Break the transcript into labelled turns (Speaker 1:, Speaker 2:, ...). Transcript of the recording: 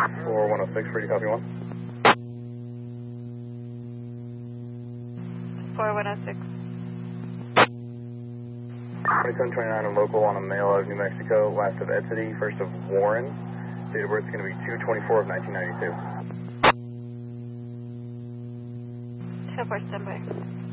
Speaker 1: 4106, where do you copy 1?
Speaker 2: 4106.
Speaker 1: 2729 and local on a mail out of New Mexico, last of Ed City, first of Warren. Date of birth is going to be 2/24 of 1992.
Speaker 2: 10-4 standby.